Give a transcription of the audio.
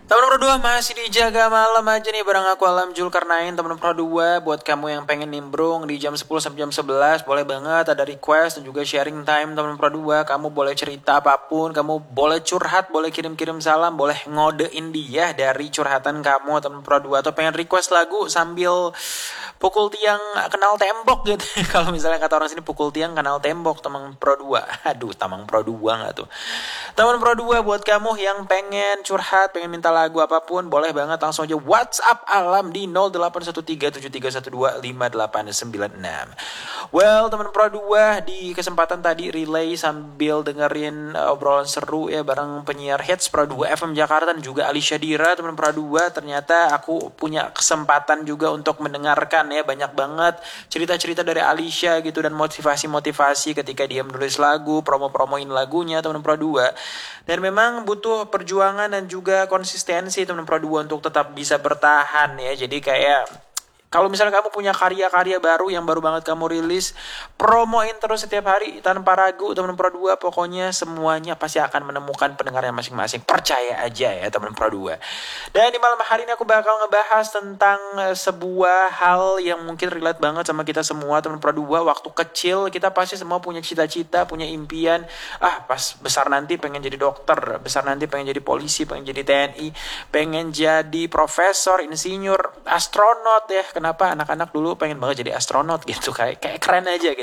Teman Pro 2 masih dijaga malam aja nih bareng aku Alam Zulkarnain. Teman Pro 2 buat kamu yang pengen nimbrung di jam 10 sampai jam 11 boleh banget, ada request dan juga sharing time. Teman Pro 2 kamu boleh cerita apapun, kamu boleh curhat, boleh kirim-kirim salam, boleh ngodein dia dari curhatan kamu Teman Pro 2, atau pengen request lagu sambil pukul tiang kenal tembok gitu. Kalau misalnya kata orang sini pukul tiang kenal tembok Teman Pro 2. Aduh, Tamang Pro 2 enggak tuh? Teman Pro 2 buat kamu yang pengen curhat, pengen minta lagu apapun, boleh banget langsung aja WhatsApp Alam di 081373125896. Well, teman Pro 2 di kesempatan tadi relay sambil dengerin obrolan seru ya bareng penyiar hits Pro 2 FM Jakarta dan juga Ali Syadira. Teman Pro 2, ternyata aku punya kesempatan juga untuk mendengarkan ya banyak banget cerita-cerita dari Alisha gitu dan motivasi-motivasi ketika dia menulis lagu, promo-promoin lagunya teman Pro 2. Dan memang butuh perjuangan dan juga konsistensi teman Pro 2 untuk tetap bisa bertahan ya. Jadi kayak kalau misalnya kamu punya karya-karya baru yang baru banget kamu rilis, promoin terus setiap hari tanpa ragu teman Pro 2. Pokoknya semuanya pasti akan menemukan pendengarnya masing-masing. Percaya aja ya teman Pro 2. Dan di malam hari ini aku bakal ngebahas tentang sebuah hal yang mungkin relate banget sama kita semua teman Pro 2. Waktu kecil kita pasti semua punya cita-cita, punya impian. Pas besar nanti pengen jadi dokter, besar nanti pengen jadi polisi, pengen jadi TNI, pengen jadi profesor, insinyur, astronot ya. Kenapa anak-anak dulu pengen banget jadi astronot gitu, kayak keren aja gitu.